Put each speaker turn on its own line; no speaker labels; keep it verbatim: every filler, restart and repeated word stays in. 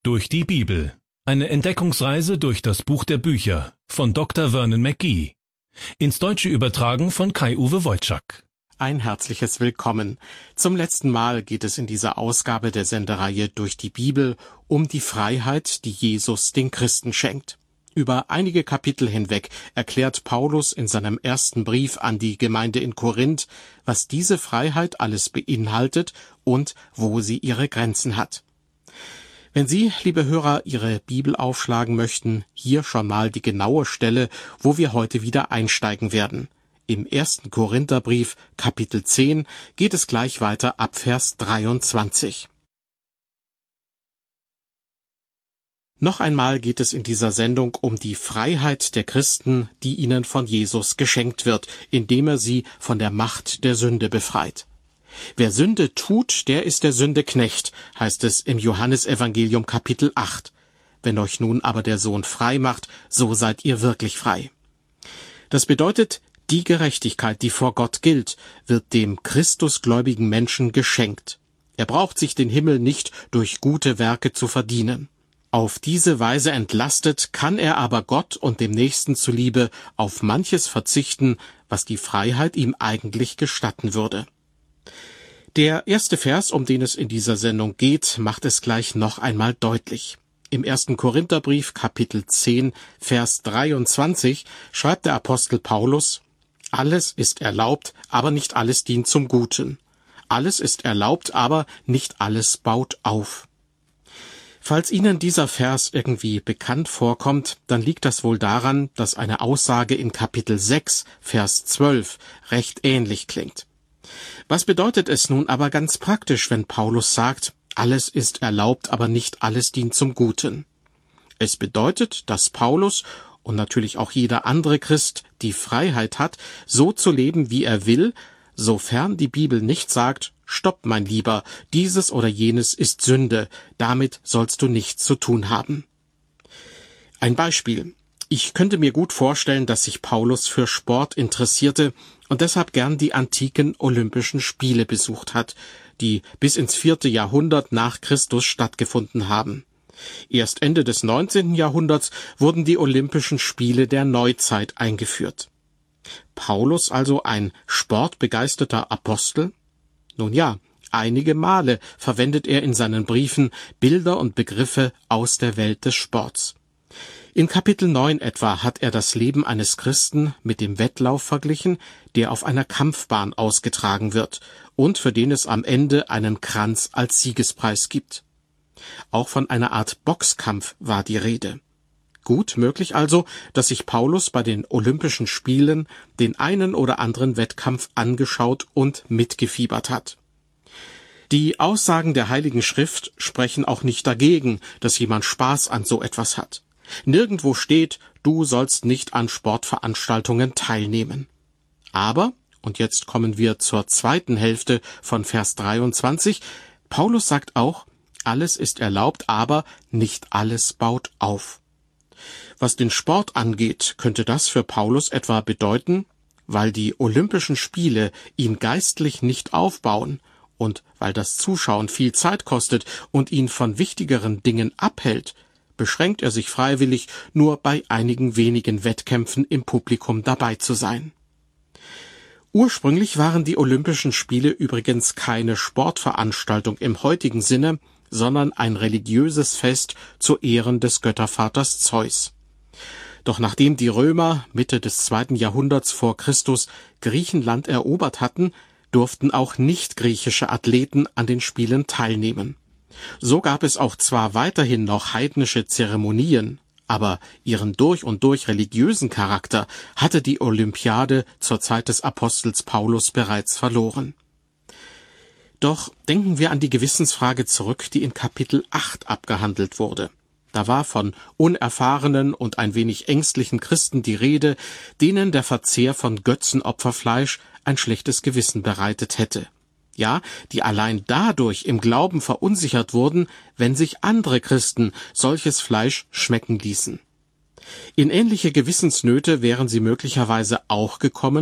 Durch die Bibel. Eine Entdeckungsreise durch das Buch der Bücher von Doktor Vernon McGee. Ins Deutsche übertragen von Kai-Uwe Wojczak.
Ein herzliches Willkommen. Zum letzten Mal geht es in dieser Ausgabe der Sendereihe Durch die Bibel um die Freiheit, die Jesus den Christen schenkt. Über einige Kapitel hinweg erklärt Paulus in seinem ersten Brief an die Gemeinde in Korinth, was diese Freiheit alles beinhaltet und wo sie ihre Grenzen hat. Wenn Sie, liebe Hörer, Ihre Bibel aufschlagen möchten, hier schon mal die genaue Stelle, wo wir heute wieder einsteigen werden. Im ersten Korintherbrief, Kapitel zehn, geht es gleich weiter ab Vers dreiundzwanzig. Noch einmal geht es in dieser Sendung um die Freiheit der Christen, die ihnen von Jesus geschenkt wird, indem er sie von der Macht der Sünde befreit. Wer Sünde tut, der ist der Sünde Knecht, heißt es im Johannesevangelium Kapitel acht. Wenn euch nun aber der Sohn frei macht, so seid ihr wirklich frei. Das bedeutet, die Gerechtigkeit, die vor Gott gilt, wird dem christusgläubigen Menschen geschenkt. Er braucht sich den Himmel nicht durch gute Werke zu verdienen. Auf diese Weise entlastet, kann er aber Gott und dem Nächsten zuliebe auf manches verzichten, was die Freiheit ihm eigentlich gestatten würde. Der erste Vers, um den es in dieser Sendung geht, macht es gleich noch einmal deutlich. Im ersten Korintherbrief, Kapitel zehn, Vers dreiundzwanzig, schreibt der Apostel Paulus: Alles ist erlaubt, aber nicht alles dient zum Guten. Alles ist erlaubt, aber nicht alles baut auf. Falls Ihnen dieser Vers irgendwie bekannt vorkommt, dann liegt das wohl daran, dass eine Aussage in Kapitel sechs, Vers zwölf recht ähnlich klingt. Was bedeutet es nun aber ganz praktisch, wenn Paulus sagt, alles ist erlaubt, aber nicht alles dient zum Guten? Es bedeutet, dass Paulus und natürlich auch jeder andere Christ die Freiheit hat, so zu leben, wie er will, sofern die Bibel nicht sagt, stopp, mein Lieber, dieses oder jenes ist Sünde, damit sollst du nichts zu tun haben. Ein Beispiel. Ich könnte mir gut vorstellen, dass sich Paulus für Sport interessierte und deshalb gern die antiken Olympischen Spiele besucht hat, die bis ins vierte Jahrhundert nach Christus stattgefunden haben. Erst Ende des neunzehnten Jahrhunderts wurden die Olympischen Spiele der Neuzeit eingeführt. Paulus also ein sportbegeisterter Apostel? Nun ja, einige Male verwendet er in seinen Briefen Bilder und Begriffe aus der Welt des Sports. In Kapitel neun etwa hat er das Leben eines Christen mit dem Wettlauf verglichen, der auf einer Kampfbahn ausgetragen wird und für den es am Ende einen Kranz als Siegespreis gibt. Auch von einer Art Boxkampf war die Rede. Gut möglich also, dass sich Paulus bei den Olympischen Spielen den einen oder anderen Wettkampf angeschaut und mitgefiebert hat. Die Aussagen der Heiligen Schrift sprechen auch nicht dagegen, dass jemand Spaß an so etwas hat. Nirgendwo steht, du sollst nicht an Sportveranstaltungen teilnehmen. Aber, und jetzt kommen wir zur zweiten Hälfte von Vers dreiundzwanzig, Paulus sagt auch, alles ist erlaubt, aber nicht alles baut auf. Was den Sport angeht, könnte das für Paulus etwa bedeuten, weil die Olympischen Spiele ihn geistlich nicht aufbauen und weil das Zuschauen viel Zeit kostet und ihn von wichtigeren Dingen abhält, beschränkt er sich freiwillig, nur bei einigen wenigen Wettkämpfen im Publikum dabei zu sein. Ursprünglich waren die Olympischen Spiele übrigens keine Sportveranstaltung im heutigen Sinne, sondern ein religiöses Fest zu Ehren des Göttervaters Zeus. Doch nachdem die Römer Mitte des zweiten Jahrhunderts vor Christus Griechenland erobert hatten, durften auch nicht-griechische Athleten an den Spielen teilnehmen. So gab es auch zwar weiterhin noch heidnische Zeremonien, aber ihren durch und durch religiösen Charakter hatte die Olympiade zur Zeit des Apostels Paulus bereits verloren. Doch denken wir an die Gewissensfrage zurück, die in Kapitel acht abgehandelt wurde. Da war von unerfahrenen und ein wenig ängstlichen Christen die Rede, denen der Verzehr von Götzenopferfleisch ein schlechtes Gewissen bereitet hätte. Ja, die allein dadurch im Glauben verunsichert wurden, wenn sich andere Christen solches Fleisch schmecken ließen. In ähnliche Gewissensnöte wären sie möglicherweise auch gekommen,